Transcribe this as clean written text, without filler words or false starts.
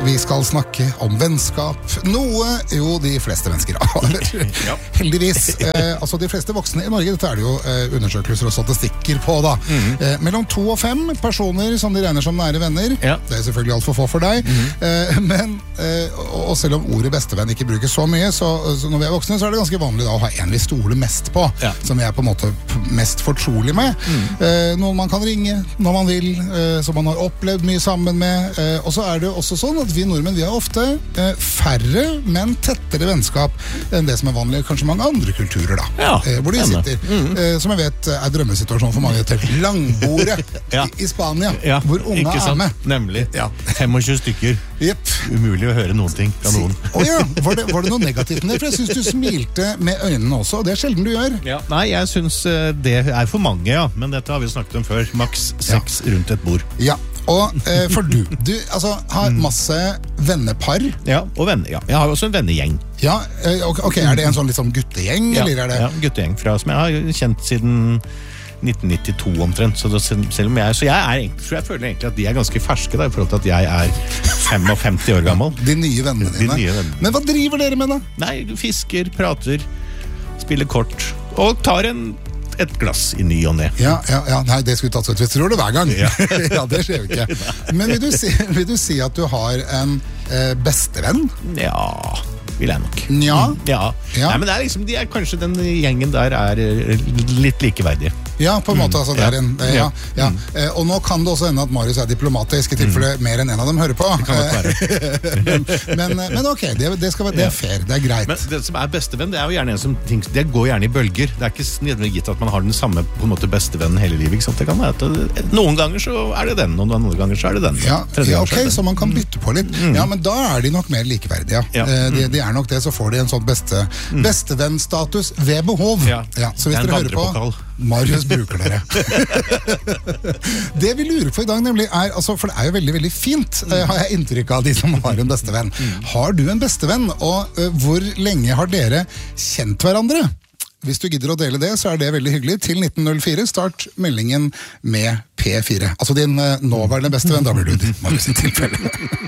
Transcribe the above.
vi skal snakke om vennskap. Noe jo de fleste mennesker har. Ja. Heldigvis. Altså de fleste voksne i Norge, dette er det jo undersøkelser og statistikker på da. Mellom 2 og 5 personer som de regner som nære venner. Ja. Det er selvfølgelig alt for få for deg. Men, og selv om ordet bestevenn ikke brukes så mye, så når vi er voksne, så er det ganske vanlig da å ha en vi stoler mest på, som vi er på en måte mest fortrolig med. Noen man kan ringe når man vil, som man har opplevd mye sammen med. Og så er det også sånn at vi nordmenn, vi har ofte færre, men tettere vennskap enn det som er vanlig, kanskje mange andre kulturer da. Hvor de sitter, som jeg vet er drømmesituasjon for mange til langbordet i Spania, hvor unge er med. Nemlig. 25 stykker. Umulig å høre noen ting fra noen. Var det noe negativt med det? For jeg synes du smilte med øynene også, og det er sjelden du gjør. Nei, jeg synes det er for mange, men dette har vi snakket om før. Maks 6 rundt et bord. Ja, og for du altså, har masse vennepar. Ja, og venner, jeg har også en vennegjeng. Ja, ok, er det en sånn litt sånn guttegjeng, eller er det? Ja, guttegjeng, som jeg har kjent siden 1992 omtrent, så selv om jeg føler egentlig at de er ganske ferske da, i forhold til at jeg er 55 år gammel. De nye vennene dine. Men hva driver dere med da? Nei, fisker, prater, spiller kort, og tar et glass i ny og ned. Ja, nei, det skulle tatt så ut. Vi tror det hver gang. Ja, det skjer jo ikke. Men vil du si at du har en bestevenn? Ja, vil jeg nok. Ja. Nei, men det er liksom, kanskje den gjengen der er litt likeverdige. Ja, på en måte, altså, det er en, og nå kan det også hende at Marius er diplomatisk i tilfelle mer enn en av dem hører på. Det kan nok være. men ok, det er fair, det er greit. Men det som er bestevenn, det er jo gjerne en som det går gjerne i bølger. Det er ikke gitt at man har den samme på en måte bestevennen hele livet, ikke sant? Det kan være at noen ganger så er det den, og noen ganger så er det den. Ja, ok, så man kan bytte på litt. Ja, men da er de nok mer likeverdige. De er nok det, så får de en sånn bestevennstatus ved behov. Så hvis dere hører på, Marius bruker dere. Det vi lurer på i dag nemlig er, altså, for det er jo veldig, veldig fint, har jeg inntrykk av de som har en bestevenn. Har du en bestevenn, og hvor lenge har dere kjent hverandre? Hvis du gidder å dele det, så er det veldig hyggelig. Til 1904, start meldingen med P4. Altså din nåværende bestevenn, da blir du Marius i tilfelle.